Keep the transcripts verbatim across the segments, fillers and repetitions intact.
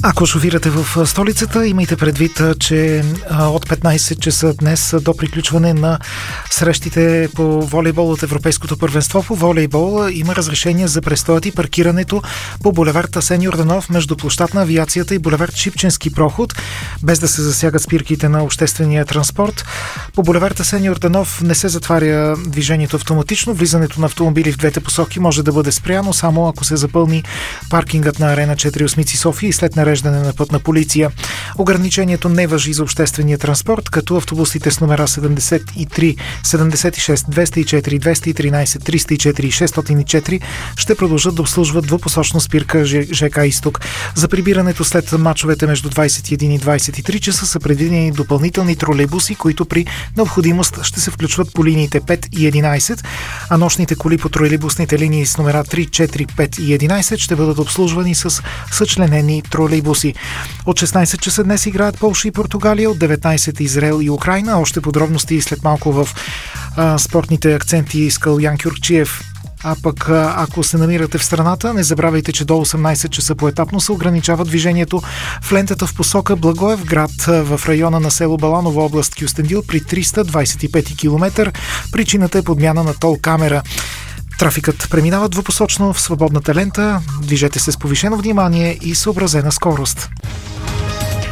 Ако шофирате в столицата, имайте предвид, че от петнайсет часа днес до приключване на срещите по волейбол от Европейското първенство по волейбол има разрешение за престоят и паркирането по булевард Асен Йорданов между площад на авиацията и булевард Шипченски проход, без да се засягат спирките на обществения транспорт. По булевард Асен Йорданов не се затваря движението автоматично. Влизането на автомобили в двете посоки може да бъде спряно само ако се запълни паркингът на Арена четири Осмици София и след нареждане на пътна полиция. Ограничението не важи за обществения транспорт, като автобусите с номера седемдесет и три, седемдесет и шест, двеста и четири, двеста и тринайсет, триста и четири и шестстотин и четири ще продължат да обслужват двупосочна спирка ЖК Изток. За прибирането след мачовете между двайсет и един и двайсет и три часа са предвидени допълнителни тролейбуси, които при необходимост ще се включват по линиите пет и единайсет, а нощните коли по тролейбусните линии с номера три, четири, пет и единайсет ще бъдат обслужвани с съчленени тролейбуси. От шестнайсет часа днес играят Полша и Португалия, от деветнайсет Израел и Украйна. Още подробности след малко в а, спортните акценти с Калуян Кюркчиев. А пък ако се намирате в страната, не забравяйте, че до осемнайсет часа поетапно се ограничава движението в лентата в посока Благоевград в района на село Баланово, област Кюстендил при триста двайсет и пети километър. Причината е подмяна на тол камера. Трафикът преминава двупосочно в свободната лента. Движете се с повишено внимание и съобразена скорост.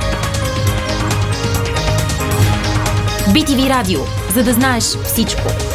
би ти ви Радио, за да знаеш всичко.